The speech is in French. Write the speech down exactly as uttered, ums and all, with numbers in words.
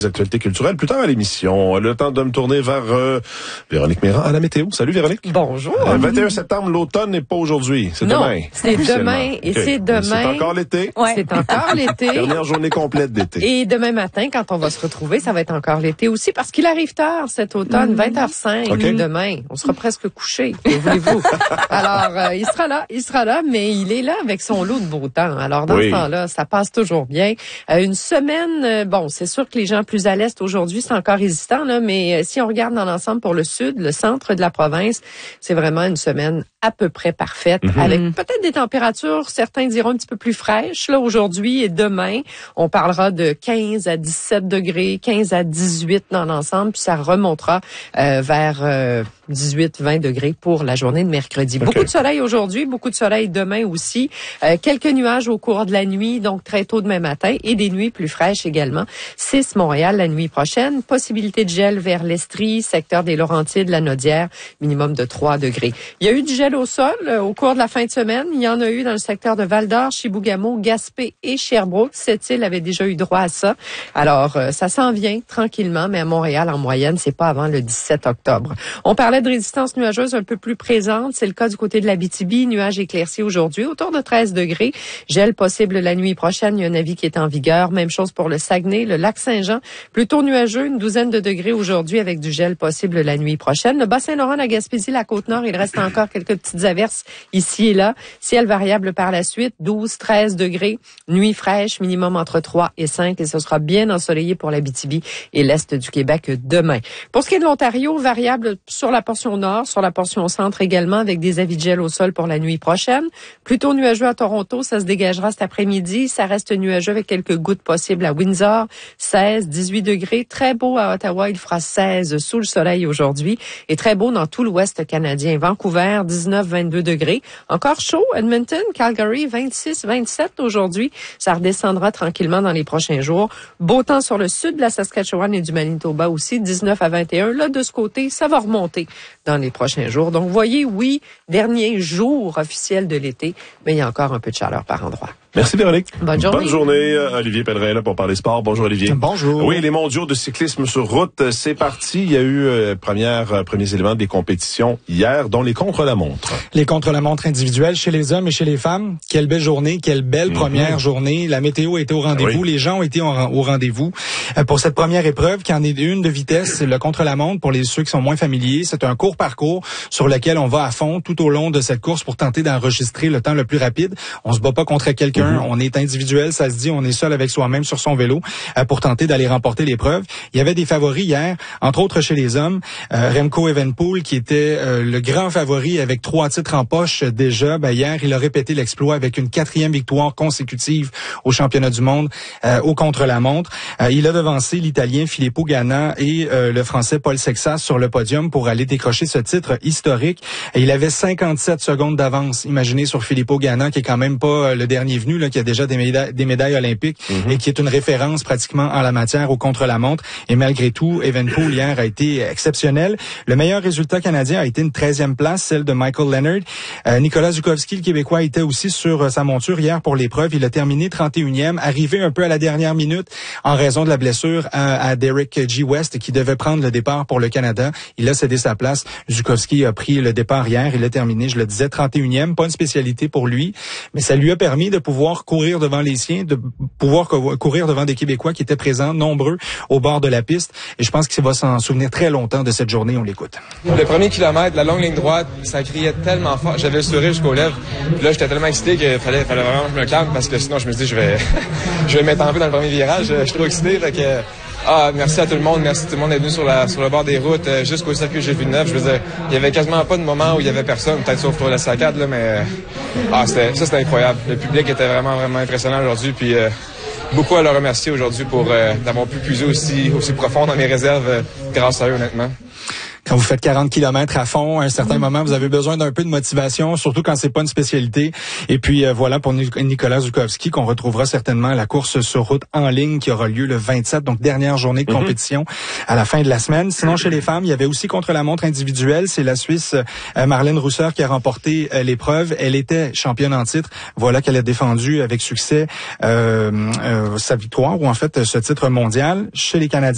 Actualités culturelles plus tard à l'émission. Le temps de me tourner vers euh, Véronique Méran à la météo. Salut Véronique. Bonjour. Le vingt et un septembre, l'automne n'est pas aujourd'hui, c'est non, demain. C'est demain et okay. c'est demain. C'est encore l'été. Ouais. C'est encore l'été. Dernière journée complète d'été. Et demain matin, quand on va se retrouver, ça va être encore l'été aussi parce qu'il arrive tard cet automne, mmh. vingt heures cinq. Okay. Demain, on sera presque couché. Que voulez-vous? Alors, euh, il sera là, il sera là, mais il est là avec son lot de beau temps. Alors, dans oui. ce temps-là, ça passe toujours bien. Euh, une semaine, euh, bon, c'est sûr que les gens plus à l'est aujourd'hui, c'est encore résistant, là, mais si on regarde dans l'ensemble pour le sud, le centre de la province, c'est vraiment une semaine à peu près parfaite, mm-hmm. avec peut-être des températures, certains diront un petit peu plus fraîches, là, aujourd'hui et demain. On parlera de quinze à dix-sept degrés, quinze à dix-huit dans l'ensemble, puis ça remontera euh, vers euh, dix-huit vingt degrés pour la journée de mercredi. Okay. Beaucoup de soleil aujourd'hui, beaucoup de soleil demain aussi. Euh, quelques nuages au cours de la nuit, donc très tôt demain matin, et des nuits plus fraîches également. six Montréal la nuit prochaine. Possibilité de gel vers l'Estrie, secteur des Laurentides, la Naudière, minimum de trois degrés. Il y a eu du gel au sol euh, au cours de la fin de semaine. Il y en a eu dans le secteur de Val-d'Or, Chibougamau, Gaspé et Sherbrooke. Cette île avait déjà eu droit à ça. Alors, euh, ça s'en vient tranquillement, mais à Montréal, en moyenne, c'est pas avant le dix-sept octobre. On parlait de résistance nuageuse un peu plus présente. C'est le cas du côté de l'Abitibi. Nuages éclaircis aujourd'hui, autour de treize degrés. Gel possible la nuit prochaine. Il y a un avis qui est en vigueur. Même chose pour le Saguenay, le lac Saint-Jean. Plutôt nuageux, une douzaine de degrés aujourd'hui avec du gel possible la nuit prochaine. Le Bas-Saint-Laurent, la Gaspésie, la Côte-Nord, il reste encore quelques petites averses ici et là. Ciel variable par la suite, douze, treize degrés. Nuit fraîche, minimum entre trois et cinq et ce sera bien ensoleillé pour l'Abitibi et l'Est du Québec demain. Pour ce qui est de l'Ontario, variable sur la portion nord, sur la portion centre également avec des avis de gel au sol pour la nuit prochaine. Plutôt nuageux à Toronto, ça se dégagera cet après-midi. Ça reste nuageux avec quelques gouttes possibles à Windsor, seize, dix-huit degrés. Très beau à Ottawa, il fera seize sous le soleil aujourd'hui et très beau dans tout l'ouest canadien. Vancouver, dix-neuf, vingt-deux degrés. Encore chaud, Edmonton, Calgary, vingt-six, vingt-sept aujourd'hui. Ça redescendra tranquillement dans les prochains jours. Beau temps sur le sud de la Saskatchewan et du Manitoba aussi, dix-neuf à vingt et un. Là, de ce côté, ça va remonter dans les prochains jours. Donc, vous voyez, oui, dernier jour officiel de l'été, mais il y a encore un peu de chaleur par endroit. Merci Véronique. Bonne journée. Bonne journée. Olivier Pellerin là pour parler sport. Bonjour Olivier. Bonjour. Oui, les mondiaux de cyclisme sur route, c'est parti. Il y a eu euh, première, euh, premiers éléments des compétitions hier, dont les contre-la-montre. Les contre-la-montre individuels chez les hommes et chez les femmes. Quelle belle journée, quelle belle mm-hmm. première journée. La météo était au rendez-vous, oui. Les gens ont été au, au rendez-vous. Euh, pour cette première épreuve, qui en est une de vitesse, le contre-la-montre, pour les ceux qui sont moins familiers, c'est un court parcours sur lequel on va à fond tout au long de cette course pour tenter d'enregistrer le temps le plus rapide. On se bat pas contre quelqu'un. Mm-hmm. On est individuel, ça se dit, on est seul avec soi-même sur son vélo euh, pour tenter d'aller remporter l'épreuve. Il y avait des favoris hier, entre autres chez les hommes. Euh, Remco Evenepoel, qui était euh, le grand favori avec trois titres en poche euh, déjà. Ben, hier, il a répété l'exploit avec une quatrième victoire consécutive au championnat du monde euh, au contre-la-montre. Euh, il a devancé l'Italien Filippo Ganna et euh, le Français Paul Sexas sur le podium pour aller décrocher ce titre historique. Et il avait cinquante-sept secondes d'avance, imaginez, sur Filippo Ganna, qui est quand même pas euh, le dernier venu, là, qui a déjà des médailles, des médailles olympiques mm-hmm. et qui est une référence pratiquement en la matière au contre-la-montre. Et malgré tout, Evenepoel hier a été exceptionnel. Le meilleur résultat canadien a été une treizième place, celle de Michael Leonard. Euh, Nicolas Zukowski, le Québécois, était aussi sur euh, sa monture hier pour l'épreuve. Il a terminé trente et unième, arrivé un peu à la dernière minute en raison de la blessure à, à Derek G. West, qui devait prendre le départ pour le Canada. Il a cédé sa place. Zukowski a pris le départ hier. Il a terminé, je le disais, trente et unième. Pas une spécialité pour lui, mais ça lui a permis de pouvoir courir devant les siens, de pouvoir courir devant des Québécois qui étaient présents, nombreux, au bord de la piste. Et je pense qu'il va s'en souvenir très longtemps de cette journée. On l'écoute. Le premier kilomètre, la longue ligne droite, ça criait tellement fort. J'avais le sourire jusqu'aux lèvres. Puis là, j'étais tellement excité qu'il fallait, fallait vraiment que je me calme parce que sinon, je me suis dit, je vais, je vais mettre en vue dans le premier virage. Je suis trop excité. Fait que, ah, merci à tout le monde. Merci à tout le monde d'être venu sur, la, sur le bord des routes euh, jusqu'au circuit G Villeneuve. Je veux dire, il y avait quasiment pas de moment où il y avait personne, peut-être sauf pour la saccade, là, mais ah, c'était, ça, c'était incroyable. Le public était vraiment, vraiment impressionnant aujourd'hui. Puis, euh, beaucoup à leur remercier aujourd'hui pour euh, d'avoir pu puiser aussi, aussi profond dans mes réserves euh, grâce à eux, honnêtement. Quand vous faites quarante kilomètres à fond, à un certain mmh. moment, vous avez besoin d'un peu de motivation, surtout quand c'est pas une spécialité. Et puis euh, voilà pour Nicolas Zukowski, qu'on retrouvera certainement à la course sur route en ligne qui aura lieu le vingt-sept, donc dernière journée de compétition mmh. à la fin de la semaine. Sinon, chez les femmes, il y avait aussi contre-la-montre individuelle. C'est la Suisse euh, Marlène Rousser qui a remporté euh, l'épreuve. Elle était championne en titre. Voilà qu'elle a défendu avec succès euh, euh, sa victoire, ou en fait ce titre mondial. Chez les Canadiens,